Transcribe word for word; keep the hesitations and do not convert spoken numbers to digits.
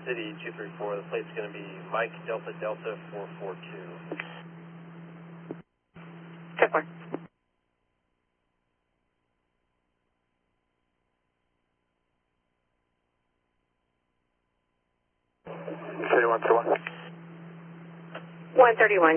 City two three four. The plate's going to be Mike Delta Delta four four two. ten four. thirty-one to one. one thirty-one.